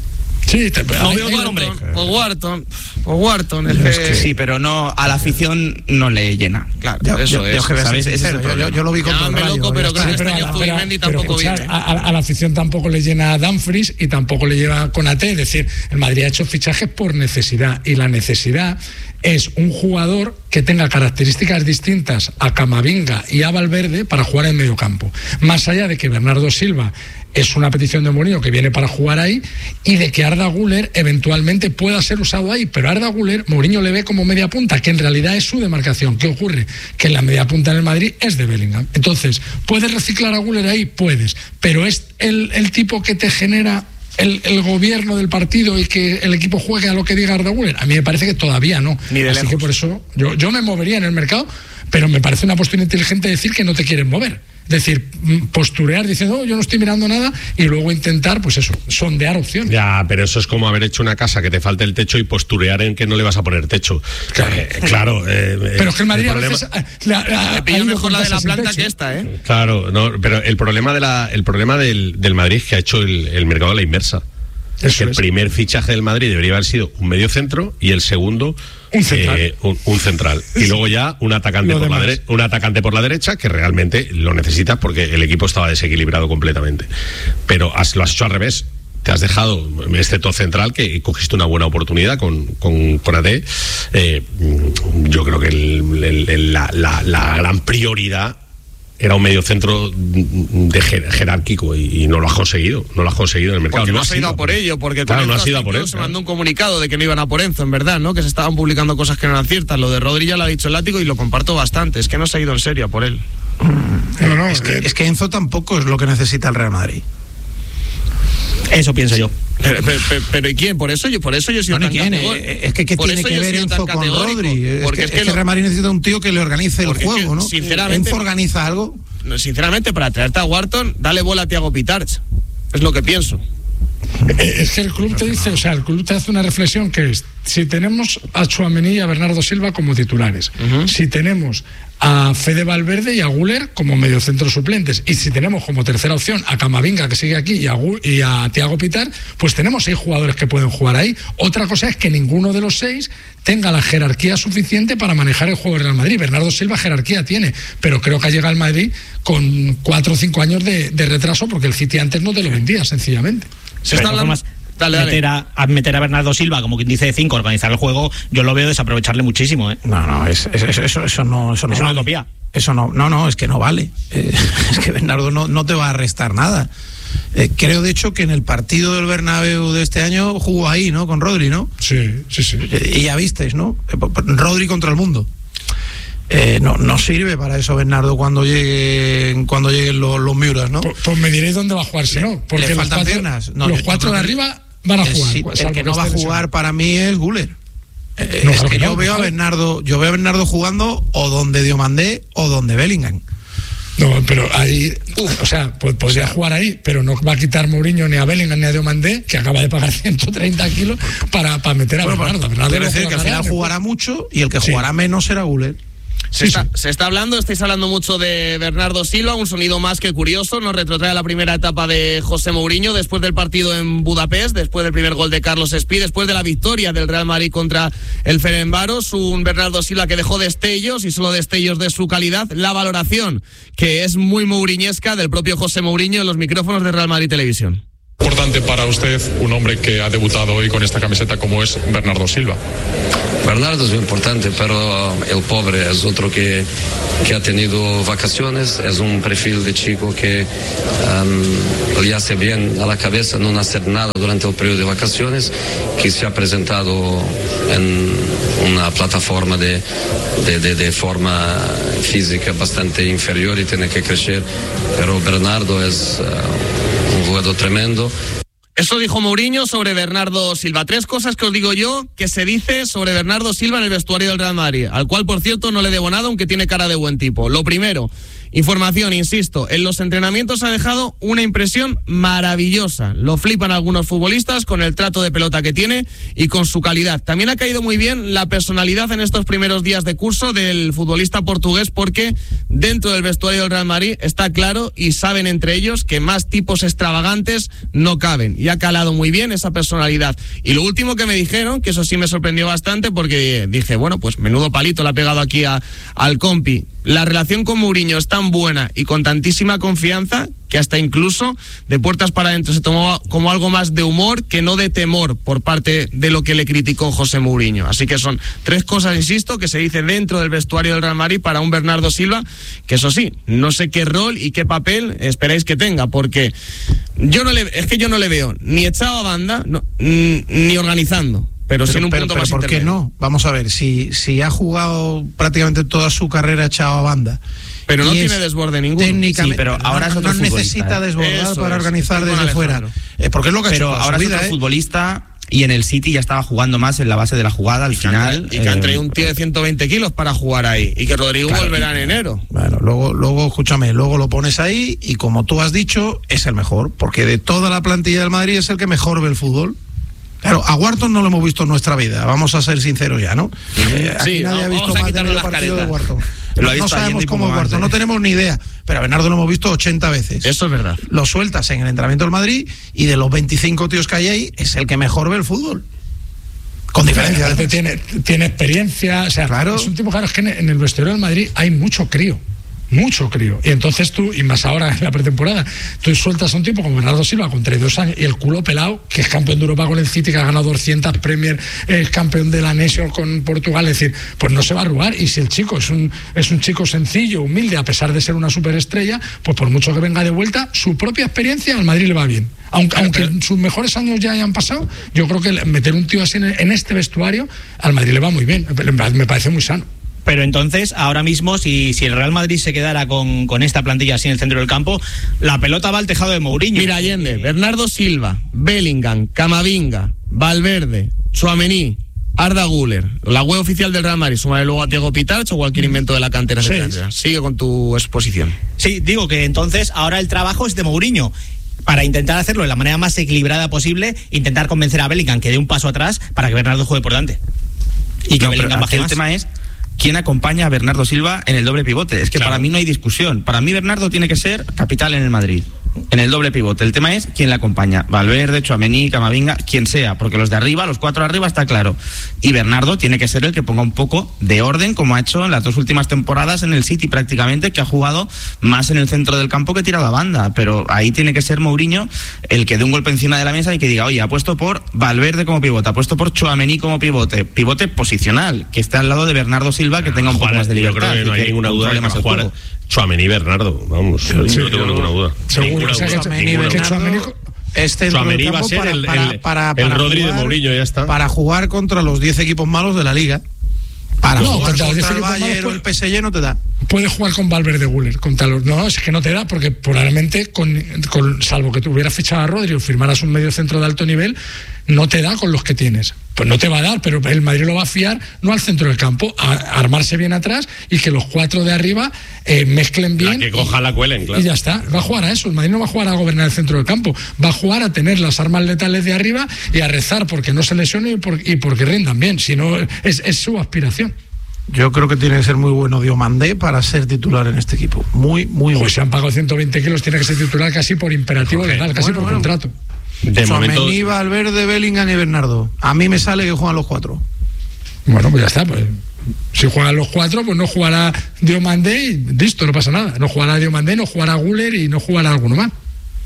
Sí, te, No hay- veo hay- mal, hombre. O Wharton, o Wharton, es que... Sí, pero no a la afición no le llena. Claro, Yo, eso yo- es. yo que voy a ser ¿sabes? Ese es el sincero, yo, yo- problema. yo lo vi contra el Llámame Rayo. loco, ya pero está. creo que pero, este año pero- Zubimendi pero tampoco escuchar, viene. a, a- a la afición tampoco le llena a Dumfries y tampoco le lleva a Konaté. Es decir, el Madrid ha hecho fichajes por necesidad y la necesidad es un jugador que tenga características distintas a Camavinga y a Valverde para jugar en medio campo. Más allá de que Bernardo Silva es una petición de Mourinho que viene para jugar ahí y de que Arda Güler eventualmente pueda ser usado ahí, pero Arda Güler Mourinho le ve como media punta, que en realidad es su demarcación. ¿Qué ocurre? Que la media punta en el Madrid es de Bellingham. Entonces, ¿puedes reciclar a Güler ahí? Puedes, pero es el, el tipo que te genera el, el gobierno del partido y que el equipo juegue a lo que diga Arda Güler. A mí me parece que todavía no. Ni de Así lejos. que por eso yo, yo me movería en el mercado, pero me parece una postura inteligente decir que no te quieren mover. Es decir, mm, posturear diciendo, oh, yo no estoy mirando nada y luego intentar, pues eso, sondear opciones. Ya, pero eso es como haber hecho una casa que te falte el techo y posturear en que no le vas a poner techo. Claro. Eh, claro. eh, Pero es que el Madrid a problema- veces... eh, la- la- Me ha pillo ido mejor con la de la casas sin planta techo. que esta, ¿eh? Claro, no, pero el problema de la, el problema del, del Madrid es que ha hecho el, el mercado a la inversa. Eso Que el es. primer fichaje del Madrid debería haber sido un medio centro y el segundo Un central. eh, un, un central. Y luego ya un atacante Lo por la demás. dere- un atacante por la derecha que realmente lo necesitas porque el equipo estaba desequilibrado completamente. Pero has- lo has hecho al revés. Te has dejado, excepto central, que cogiste una buena oportunidad con, con, con A D. Eh, yo creo que el- el- el- la, la- la gran prioridad era un medio centro de jer- jerárquico y, y no lo has conseguido, no lo has conseguido en el mercado. Porque no has has ido a por él. ello, porque Claro, con no esto has ido a hasta por él. incluso se claro. mandó un comunicado de que no iban a por Enzo, en verdad, ¿no? Que se estaban publicando cosas que no eran ciertas. Lo de Rodri ya lo ha dicho el látigo y lo comparto bastante. Es que no se ha ido en serio a por él. No, no, Es que, eh, es que Enzo tampoco es lo que necesita el Real Madrid. Eso pienso yo. Pero, pero- pero- pero ¿y quién? Por eso yo, por eso yo he sido Bueno, tan ¿y quién? categórico. Eh, Es que ¿qué Por tiene eso que yo he ver sido tan Enzo con categórico, Rodri? Es porque que, es es que que lo- el Real Madrid necesita un tío que le organice el Porque es que, juego, ¿no? sinceramente- Enzo organiza algo. No, sinceramente, para traerte a Wharton, dale bola a Thiago Pitarch. Es lo que pienso. Eh, Es que el club te dice, o sea, el club te hace una reflexión que es, si tenemos a Tchouaméni y a Bernardo Silva como titulares, si tenemos a Fede Valverde y a Güler como mediocentros suplentes, y si tenemos como tercera opción a Camavinga, que sigue aquí, y a, Gu- y a Thiago Pitar, pues tenemos seis jugadores que pueden jugar ahí. Otra cosa es que ninguno de los seis tenga la jerarquía suficiente para manejar el juego del Real Madrid. Bernardo Silva jerarquía tiene, pero creo que ha llegado al Madrid con cuatro o cinco años de, de retraso porque el City antes no te lo vendía, sencillamente. Se Pero está de hablando... todas formas, Dale, dale. Meter, a, a meter a Bernardo Silva, como quien dice de cinco, organizar el juego, yo lo veo desaprovecharle muchísimo, ¿eh? No, no, es, es- es- eso, eso no, eso no Es una vale. utopía. Eso no, no, no, es que no vale. Eh, es que Bernardo no, no te va a restar nada. Eh, creo, de hecho, que en el partido del Bernabéu de este año jugó ahí, ¿no? Con Rodri, ¿no? Sí, sí, sí. Eh, y ya visteis, ¿no? Eh, po- po- Rodri contra el mundo. Eh, no, no sirve para eso Bernardo cuando lleguen, cuando lleguen los, los Miuras, ¿no? Pues, pues me diréis dónde va a jugar si no, porque le los faltan cuatro, piernas. No, los yo- cuatro yo de creo que arriba van a El, jugar. sí, salvo el que no esté va a lesionado. jugar para mí es Güler. Eh, No, es claro que que yo no, veo a claro. Bernardo, yo veo a Bernardo jugando o donde Diomandé o donde Bellingham. No, pero ahí, o sea, pues podría jugar ahí, pero no va a quitar Mourinho ni a Bellingham ni a Diomandé, que acaba de pagar ciento treinta kilos para, para meter a Bueno, Bernardo. pues, Bernardo quiero no decir que al jugará, final me- jugará mucho y el que Sí. jugará menos será Güler. Se, Sí, está, sí. se está hablando, estáis hablando mucho de Bernardo Silva, un sonido más que curioso, nos retrotrae a la primera etapa de José Mourinho, después del partido en Budapest, después del primer gol de Carlos Espí, después de la victoria del Real Madrid contra el Ferencváros, un Bernardo Silva que dejó destellos y solo destellos de su calidad, la valoración que es muy mouriñesca del propio José Mourinho en los micrófonos de Real Madrid Televisión. Importante para usted un hombre que ha debutado hoy con esta camiseta como es Bernardo Silva. Bernardo es muy importante, pero el pobre es otro que, que ha tenido vacaciones, es un perfil de chico que um, le hace bien a la cabeza no hacer nada durante el periodo de vacaciones, que se ha presentado en una plataforma de, de, de, de forma física bastante inferior y tiene que crecer, pero Bernardo es uh, un jugador tremendo. Eso dijo Mourinho sobre Bernardo Silva. Tres cosas que os digo yo que se dice sobre Bernardo Silva en el vestuario del Real Madrid, al cual, por cierto, no le debo nada, aunque tiene cara de buen tipo. Lo primero, información, insisto, en los entrenamientos ha dejado una impresión maravillosa. Lo flipan algunos futbolistas con el trato de pelota que tiene y con su calidad. También ha caído muy bien la personalidad en estos primeros días de curso del futbolista portugués, porque dentro del vestuario del Real Madrid está claro y saben entre ellos que más tipos extravagantes no caben. Y ha calado muy bien esa personalidad. Y lo último que me dijeron, que eso sí me sorprendió bastante, porque dije, bueno, pues menudo palito le ha pegado aquí a, al compi. La relación con Mourinho es tan buena y con tantísima confianza que hasta incluso de puertas para adentro se tomó como algo más de humor que no de temor por parte de lo que le criticó José Mourinho. Así que son tres cosas, insisto, que se dice dentro del vestuario del Real Madrid para un Bernardo Silva, que eso sí, no sé qué rol y qué papel esperáis que tenga, porque yo no le, es que yo no le veo ni echado a banda no, ni organizando. Pero, pero sí en un pero, punto pero más ¿por intermedio. qué no? Vamos a ver, si, si ha jugado prácticamente toda su carrera echado a banda. Pero no y tiene desborde ninguno. Técnicamente, sí, pero ahora no, es otro no necesita futbolista, ¿eh? desbordar Eso para es. organizar Estoy desde con fuera. Alejandro. Eh, porque es lo que ha Pero hecho toda ahora su es vida, otro ¿eh? futbolista y en el City ya estaba jugando más en la base de la jugada al final. Y que han eh, traído un tío de ciento veinte kilos para jugar ahí. Y que Rodrigo Claro. volverá en enero. Bueno, luego, luego, escúchame, luego lo pones ahí y como tú has dicho, es el mejor, porque de toda la plantilla del Madrid es el que mejor ve el fútbol. Claro, a Wharton no lo hemos visto en nuestra vida, vamos a ser sinceros ya, ¿no? Eh, aquí Sí, nadie ha vamos visto a más de quitarle medio las partido de caretas. Wharton. Lo ha No, visto no sabemos Allende y cómo es poco más, Wharton, ¿eh? no tenemos ni idea, pero a Bernardo lo hemos visto ochenta veces. Eso es verdad. Lo sueltas en el entrenamiento del Madrid y de los veinticinco tíos que hay ahí, es el que mejor ve el fútbol. Con diferencia. Aparte tiene, tiene experiencia, o sea, Claro. es un tipo, claro, es que en, en el vestuario del Madrid hay mucho crío, mucho crío, y entonces tú, y más ahora en la pretemporada, tú sueltas a un tipo como Bernardo Silva con treinta y dos años y el culo pelado, que es campeón de Europa con el City, que ha ganado doscientas Premier, es campeón de la Nation con Portugal, es decir, pues no se va a arrugar. Y si el chico es un, es un chico sencillo, humilde, a pesar de ser una superestrella, pues por mucho que venga de vuelta, su propia experiencia al Madrid le va bien. Aunque, aunque sus mejores años ya hayan pasado, yo creo que meter un tío así en, en este vestuario al Madrid le va muy bien, me parece muy sano. Pero entonces, ahora mismo, si, si el Real Madrid se quedara con, con esta plantilla así en el centro del campo, la pelota va al tejado de Mourinho. Mira, Allende, Bernardo Silva, Bellingham, Camavinga, Valverde, Tchouaméni, Arda Güler, la web oficial del Real Madrid, súmale luego a Thiago Pitach o cualquier invento de la cantera. Sí. etcétera. Sigue con tu exposición. Sí, digo que entonces ahora el trabajo es de Mourinho. Para intentar hacerlo de la manera más equilibrada posible, intentar convencer a Bellingham que dé un paso atrás para que Bernardo juegue por delante. Y que No, pero Bellingham baje aquí el más. tema es quién acompaña a Bernardo Silva en el doble pivote. Es que Claro. para mí no hay discusión. Para mí Bernardo tiene que ser capital en el Madrid, en el doble pivote. El tema es quién le acompaña. Valverde, Tchouaméni, Camavinga, quien sea, porque los de arriba, los cuatro de arriba está claro. Y Bernardo tiene que ser el que ponga un poco de orden, como ha hecho en las dos últimas temporadas en el City prácticamente, que ha jugado más en el centro del campo que tirado a banda. Pero ahí tiene que ser Mourinho el que dé un golpe encima de la mesa y que diga, oye, apuesto por Valverde como pivote, apuesto por Tchouaméni como pivote, pivote posicional, que esté al lado de Bernardo Silva, que tenga un poco Jugar, más de yo libertad. creo que no y hay ninguna duda de controle que más va a el jugar juego. Tchouaméni y Bernardo, vamos, no Sí, tengo yo- ninguna duda. Seguro, Ninguna o sea, duda. que- Tchouaméni que Bernardo Tchouaméni- es centro Tchouaméni del va a campo ser para- el- para- el- para- el para Rodri de jugar- Mourinho, ya está. Para jugar contra los diez equipos malos de la liga. Para No, jugar contra los diez contra el equipos Bayern malos, o el P S G no te da. Puede jugar con Valverde Güler contra los. No, es que no te da, porque probablemente, con, con salvo que tuvieras fichado a Rodri o firmaras un medio centro de alto nivel, no te da con los que tienes. Pues no te va a dar, pero el Madrid lo va a fiar no al centro del campo, a, a armarse bien atrás y que los cuatro de arriba eh, mezclen bien. La que coja la cuelen, claro. Y ya está, va a jugar a eso. El Madrid no va a jugar a gobernar el centro del campo, va a jugar a tener las armas letales de arriba y a rezar porque no se lesionen y, por, y porque rindan bien. Si no, es, es su aspiración. Yo creo que tiene que ser muy bueno Diomandé para ser titular en este equipo. Muy, muy bueno. Pues si han pagado ciento veinte kilos, tiene que ser titular casi por imperativo Joder, legal, casi bueno, por bueno. contrato. De momento, Tchouaméni, Valverde, Bellingham y Bernardo. A mí me sale que juegan los cuatro. Bueno, pues ya está. Pues, si juegan los cuatro, pues no jugará Diomandé y listo, no pasa nada. No jugará Diomandé, no jugará Güler y no jugará alguno más.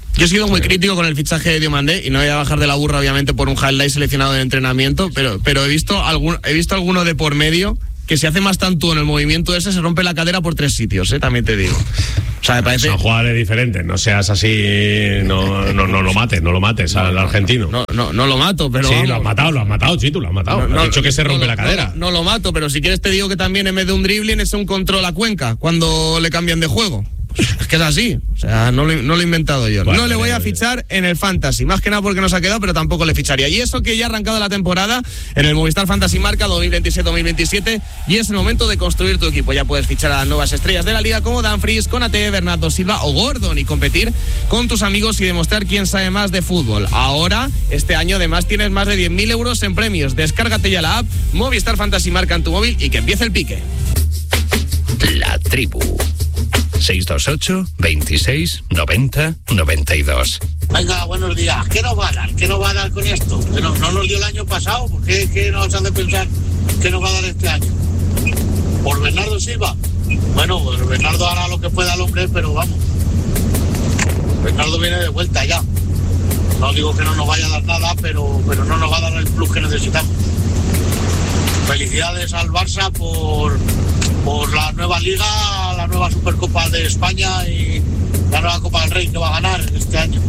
Yo he sido muy crítico con el fichaje de Diomandé y no voy a bajar de la burra, obviamente, por un highlight seleccionado de entrenamiento, pero, pero he visto algún, he visto alguno de por medio que si hace más tanto en el movimiento ese se rompe la cadera por tres sitios, ¿eh? También te digo. O sea, me parece... Son jugadores diferentes, no seas así, no, no, no lo mates, no lo mates al no, argentino. No, no, no lo mato, pero... Sí, vamos. lo has matado, lo has matado, sí, tú lo has matado. No, no, has dicho que se rompe no, la cadera. No, no lo mato, pero si quieres te digo que también en vez de un dribbling es un control a Cuenca cuando le cambian de juego. Es que es así, o sea, no lo, no lo he inventado yo. Bueno, no le voy a fichar en el Fantasy, más que nada porque nos ha quedado, pero tampoco le ficharía. Y eso que ya ha arrancado la temporada en el Movistar Fantasy Marca dos mil veintiséis dos mil veintisiete y es el momento de construir tu equipo. Ya puedes fichar a las nuevas estrellas de la liga como Dumfries, Konaté, Bernardo Silva o Gordon y competir con tus amigos y demostrar quién sabe más de fútbol. Ahora, este año además tienes más de diez mil euros en premios. Descárgate ya la app Movistar Fantasy Marca en tu móvil y que empiece el pique. La tribu. seis dos ocho, veintiséis, noventa, noventa y dos. Venga, buenos días. ¿Qué nos va a dar? ¿Qué nos va a dar con esto? ¿Que no, no nos dio el año pasado? ¿Por qué, qué nos hace pensar que nos va a dar este año? ¿Por Bernardo Silva? Bueno, pues Bernardo hará lo que pueda el hombre, pero vamos. Bernardo viene de vuelta ya. No digo que no nos vaya a dar nada, pero, pero no nos va a dar el plus que necesitamos. Felicidades al Barça por, por la nueva Liga, la nueva Supercopa de España y la nueva Copa del Rey que va a ganar este año.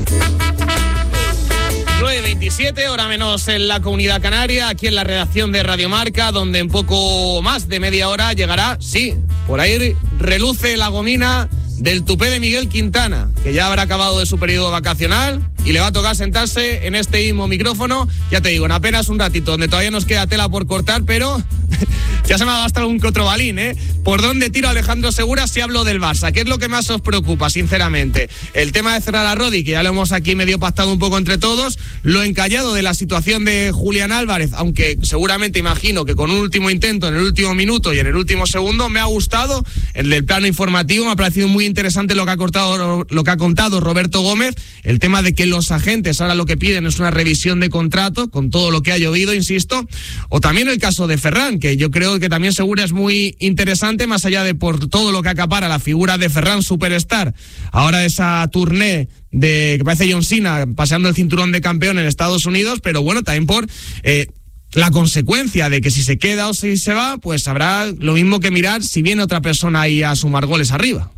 nueve veintisiete, hora menos en la Comunidad Canaria, aquí en la redacción de Radio Marca, donde en poco más de media hora llegará, sí, por ahí reluce la gomina del tupé de Miguel Quintana, que ya habrá acabado de su periodo vacacional y le va a tocar sentarse en este mismo micrófono, ya te digo, en apenas un ratito, donde todavía nos queda tela por cortar, pero ya se me va a gastar un que otro balín, ¿eh? ¿Por dónde tiro Alejandro Segura si hablo del Barça? ¿Qué es lo que más os preocupa, sinceramente? El tema de cerrar a Rodri, que ya lo hemos aquí medio pactado un poco entre todos, lo encallado de la situación de Julián Álvarez, aunque seguramente imagino que con un último intento en el último minuto y en el último segundo me ha gustado, el del plano informativo me ha parecido muy interesante lo que ha cortado, lo que ha contado Roberto Gómez, el tema de que los agentes ahora lo que piden es una revisión de contrato con todo lo que ha llovido, insisto, o también el caso de Ferran, que yo creo que también Segura es muy interesante, más allá de por todo lo que acapara la figura de Ferran Superstar, ahora esa tournée de que parece John Cena paseando el cinturón de campeón en Estados Unidos, pero bueno, también por eh, la consecuencia de que si se queda o si se va, pues habrá lo mismo que mirar si viene otra persona ahí a sumar goles arriba.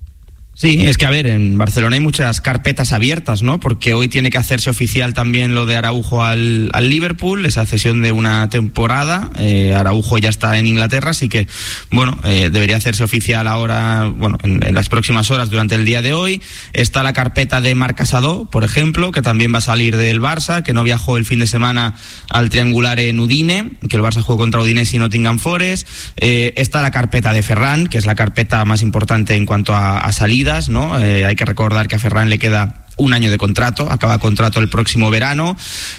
Sí, es que a ver, en Barcelona hay muchas carpetas abiertas, ¿no? Porque hoy tiene que hacerse oficial también lo de Araujo al, al Liverpool, esa cesión de una temporada. Eh, Araujo ya está en Inglaterra, así que, bueno, eh, debería hacerse oficial ahora, bueno, en, en las próximas horas durante el día de hoy. Está la carpeta de Marc Casado, por ejemplo, que también va a salir del Barça, que no viajó el fin de semana al triangular en Udine, que el Barça jugó contra Udinese y Nottingham Forest. Eh, está la carpeta de Ferran, que es la carpeta más importante en cuanto a, a salida, ¿no? Eh, hay que recordar que a Ferran le queda un año de contrato, acaba contrato el próximo verano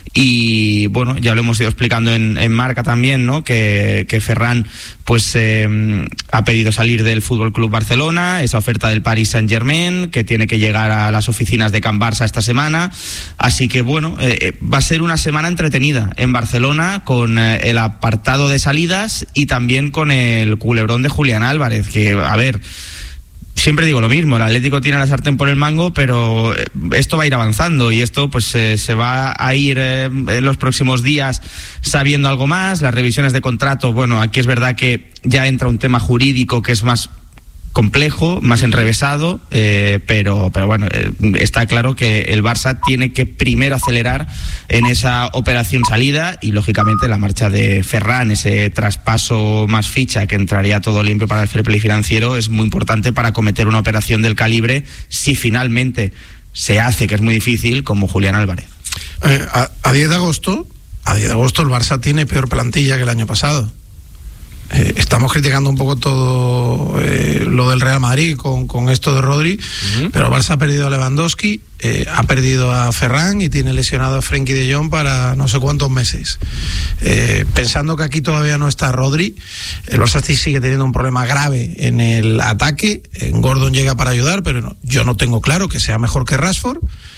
y bueno, ya lo hemos ido explicando en, en Marca también, ¿no? Que, que Ferran pues eh, ha pedido salir del Fútbol Club Barcelona, esa oferta del Paris Saint-Germain, que tiene que llegar a las oficinas de Can Barça esta semana, así que bueno, eh, va a ser una semana entretenida en Barcelona con eh, el apartado de salidas y también con el culebrón de Julián Álvarez, que a ver, siempre digo lo mismo, el Atlético tiene la sartén por el mango, pero esto va a ir avanzando y esto pues eh, se va a ir eh, en los próximos días sabiendo algo más. Las revisiones de contrato, bueno, aquí es verdad que ya entra un tema jurídico que es más complejo, más enrevesado, eh, pero, pero bueno, eh, está claro que el Barça tiene que primero acelerar en esa operación salida y lógicamente la marcha de Ferran, ese traspaso más ficha que entraría todo limpio para el fair play financiero, es muy importante para acometer una operación del calibre si finalmente se hace, que es muy difícil, como Julián Álvarez. Eh, a, a diez de agosto, a diez de agosto el Barça tiene peor plantilla que el año pasado. Eh, estamos criticando un poco todo eh, lo del Real Madrid con, con esto de Rodri, uh-huh. pero el Barça ha perdido a Lewandowski, eh, ha perdido a Ferran y tiene lesionado a Frenkie de Jong para no sé cuántos meses. Eh, pensando que aquí todavía no está Rodri, el Barça sigue teniendo un problema grave en el ataque. En Gordon llega para ayudar, pero no, yo no tengo claro que sea mejor que Rashford.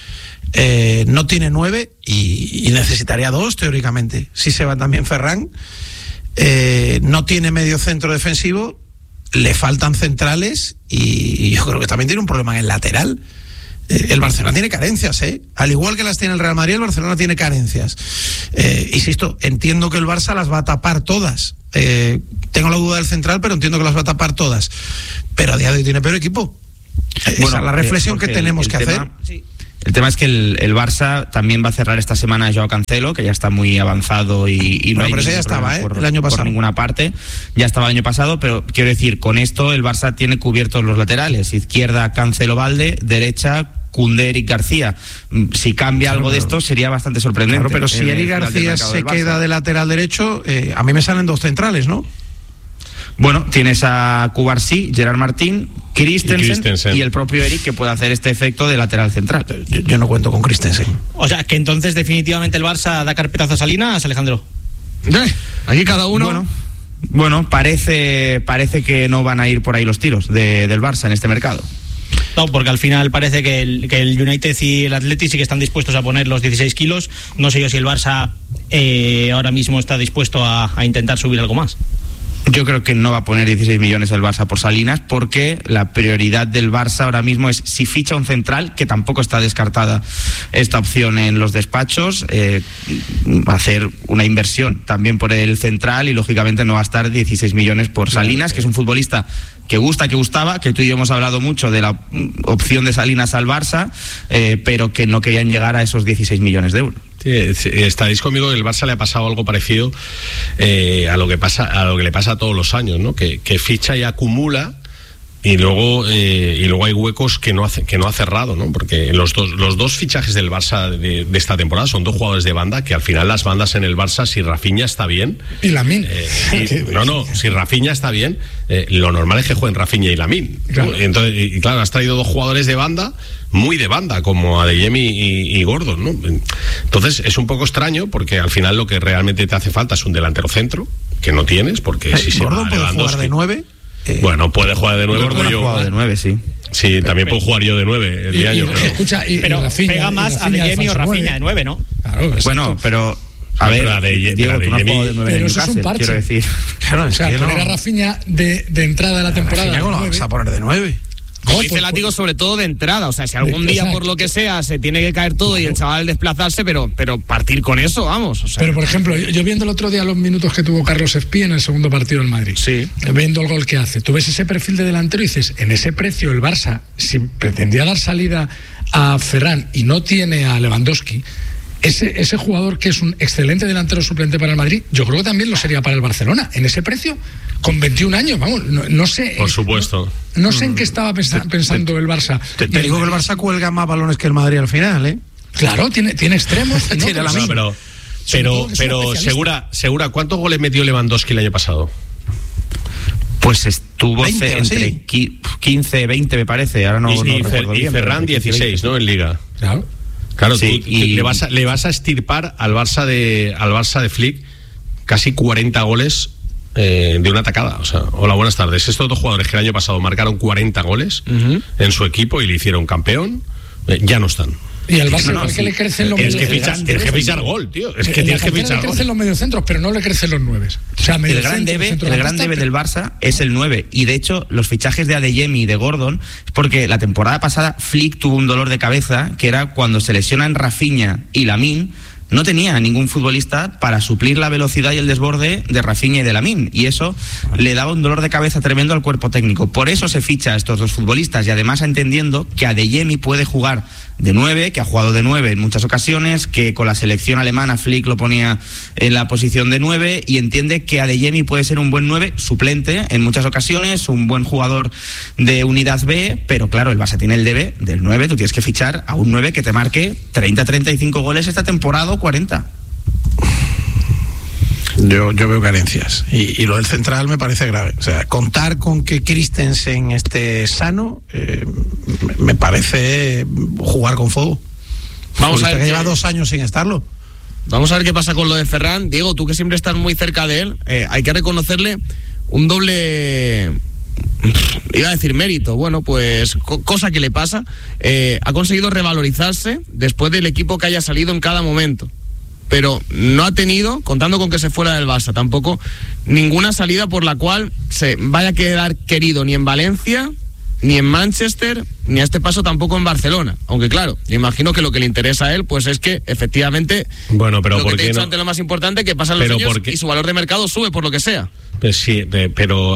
Eh, no tiene nueve y, y necesitaría dos teóricamente. Si se va también Ferran. Eh, no tiene medio centro defensivo, le faltan centrales y, y yo creo que también tiene un problema en el lateral. Eh, el Barcelona tiene carencias, ¿eh? Al igual que las tiene el Real Madrid, el Barcelona tiene carencias. Eh, insisto, entiendo que el Barça las va a tapar todas. Eh, tengo la duda del central, pero entiendo que las va a tapar todas. Pero a día de hoy tiene peor equipo. Bueno, esa es la reflexión eh, que tenemos el, el que tema, hacer. Sí. El tema es que el, el Barça también va a cerrar esta semana a Joao Cancelo, que ya está muy avanzado y, y no bueno, hay pero ese ya estaba, ¿eh? por, el año pasado. por ninguna parte. Ya estaba el año pasado, pero quiero decir, con esto el Barça tiene cubiertos los laterales. Izquierda, Cancelo Valde, derecha, Koundé, Eric García. Si cambia claro, algo de esto sería bastante sorprendente. Claro, pero si Eric García se queda de lateral derecho, eh, a mí me salen dos centrales, ¿no? Bueno, tienes a Cubarsí, Gerard Martín, Christensen y, Christensen y el propio Eric, que puede hacer este efecto de lateral central. Yo, yo no cuento con Christensen. O sea, que entonces definitivamente el Barça da carpetazo a Salinas, Alejandro. Eh, aquí cada uno... Bueno, bueno parece, parece que no van a ir por ahí los tiros de, del Barça en este mercado. No, porque al final parece que el, que el United y el Atleti sí que están dispuestos a poner los dieciséis kilos. No sé yo si el Barça eh, ahora mismo está dispuesto a, a intentar subir algo más. Yo creo que no va a poner dieciséis millones el Barça por Salinas, porque la prioridad del Barça ahora mismo es, si ficha un central, que tampoco está descartada esta opción en los despachos, eh, hacer una inversión también por el central, y lógicamente no va a estar dieciséis millones por Salinas, que es un futbolista que gusta, que gustaba, que tú y yo hemos hablado mucho de la opción de Salinas al Barça, eh, pero que no querían llegar a esos dieciséis millones de euros. Sí, estaréis conmigo que el Barça le ha pasado algo parecido eh, a lo que pasa, a lo que le pasa todos los años, ¿no? Que, que ficha y acumula, y luego eh, y luego hay huecos que no hace, que no ha cerrado, ¿no? Porque los dos los dos fichajes del Barça de, de esta temporada son dos jugadores de banda, que al final las bandas en el Barça, si Rafinha está bien y Lamine, eh, no no si Rafinha está bien, eh, lo normal es que jueguen Rafinha y Lamine, claro. ¿no? Entonces, y, y claro, has traído dos jugadores de banda muy de banda, como Adeyemi y, y Gordon, ¿no? Entonces es un poco extraño, porque al final lo que realmente te hace falta es un delantero centro, que no tienes, porque eh, si se Gordon va puede jugar de nueve. Eh, bueno, puede jugar de nueve, como yo. Jugar de nueve, sí. Sí, pero, también puedo jugar yo de nueve el y, año. Y, pero escucha, y, pero y Rafinha, pega más a Adeyemi o Rafinha de nueve, ¿no? Claro, bueno, pero a ver, la de, Diego, de, tú no has jugado de nueve pero en eso es un parche. Quiero decir. Claro, o sea, poner no. a Rafinha de, de entrada de la temporada. Rafinha, ¿cómo lo vas a poner de nueve? Como dice Látigo, sobre todo de entrada. O sea, si algún día, por lo que sea, se tiene que caer todo y el chaval desplazarse, pero, pero partir con eso, vamos. O sea. Pero, por ejemplo, yo, yo viendo el otro día los minutos que tuvo Carlos Espí en el segundo partido del Madrid, sí. viendo el gol que hace, tú ves ese perfil de delantero y dices, en ese precio el Barça, si pretendía dar salida a Ferran y no tiene a Lewandowski, ese, ese jugador que es un excelente delantero suplente para el Madrid, yo creo que también lo sería para el Barcelona, en ese precio, con veintiún años, vamos, no, no sé. Por supuesto. No, no sé en qué estaba pensa, pensando te, el Barça. Te, te digo que el Barça cuelga más balones que el Madrid al final, ¿eh? Claro, tiene, tiene extremos. tiene la misma. Pero, pero, pero segura, segura, ¿cuántos goles metió Lewandowski el año pasado? Pues estuvo veinte, entre sí. quince, veinte me parece. Ahora no, y, no y, recuerdo y bien, Ferran dieciséis, ¿no? En Liga. Claro. Claro, sí, tú, y... le, vas a, le vas a estirpar al Barça de al Barça de Flick casi cuarenta goles eh, de una tacada. O sea, hola, buenas tardes. Estos dos jugadores que el año pasado marcaron cuarenta goles uh-huh. en su equipo y le hicieron campeón, eh, ya no están. Y al Barça, no, no, sí. que le crecen los mediocentros. Tienes que fichar gol, tío. Es que tienes que fichar gol. Le crecen los mediocentros, pero no le crecen los nueve. O sea, el gran debe, el gran debe del Barça es el nueve. Y de hecho, los fichajes de Adeyemi y de Gordon es porque la temporada pasada Flick tuvo un dolor de cabeza, que era cuando se lesionan Rafinha y Lamine. No tenía ningún futbolista para suplir la velocidad y el desborde de Rafinha y de Lamine, y eso le daba un dolor de cabeza tremendo al cuerpo técnico. Por eso se ficha a estos dos futbolistas, y además entendiendo que Adeyemi puede jugar de nueve, que ha jugado de nueve en muchas ocasiones, que con la selección alemana Flick lo ponía en la posición de nueve, y entiende que Adeyemi puede ser un buen nueve suplente en muchas ocasiones, un buen jugador de unidad B, pero claro, el Barça tiene el debe del nueve. Tú tienes que fichar a un nueve que te marque treinta, treinta y cinco goles esta temporada o cuarenta. Yo, yo veo carencias y, y lo del central me parece grave. O sea, contar con que Christensen esté sano eh, me parece jugar con fuego. Vamos a ver que que lleva dos años sin estarlo. Vamos a ver qué pasa con lo de Ferran. Diego, tú que siempre estás muy cerca de él, eh, hay que reconocerle un doble, iba a decir mérito, bueno, pues co- cosa que le pasa, eh, ha conseguido revalorizarse después del equipo que haya salido en cada momento. Pero no ha tenido, contando con que se fuera del Barça, tampoco ninguna salida por la cual se vaya a quedar querido ni en Valencia ni en Manchester, ni a este paso tampoco en Barcelona. Aunque claro, yo imagino que lo que le interesa a él pues es que efectivamente, bueno, pero lo que ¿por te he qué dicho no? antes, lo más importante, que pasan los Pero años ¿por qué? y su valor de mercado sube por lo que sea. Pues sí, de- pero